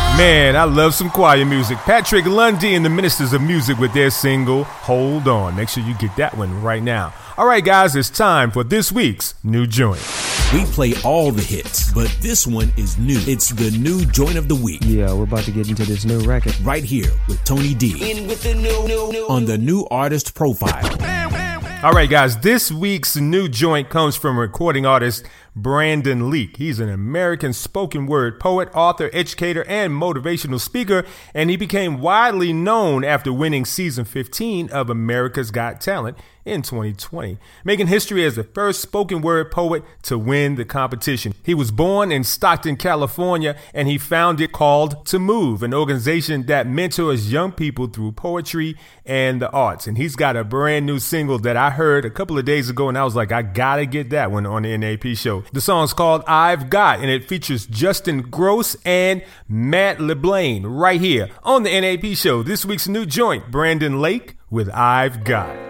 Man, I love some choir music. Patrick Lundy and the Ministers of Music with their single, Hold On. Make sure you get that one right now. All right, guys, it's time for this week's New Joint. We play all the hits, but this one is new. It's the New Joint of the Week. Yeah, we're about to get into this new record. Right here with Tony D. In with the new. On the New Artist Profile. All right, guys, this week's New Joint comes from recording artist Brandon Leake. He's an American spoken word poet, author, educator, and motivational speaker, and he became widely known after winning season 15 of America's Got Talent in 2020, making history as the first spoken word poet to win the competition. He was born in Stockton, California, and he founded Called to Move, an organization that mentors young people through poetry and the arts. And he's got a brand new single that I heard a couple of days ago, and I was like, I gotta get that one on the NAP show. The song's called I've Got, and it features Justin Gross and Matt LeBlanc right here on the NAP show. This week's New Joint, Brandon Leake with I've Got.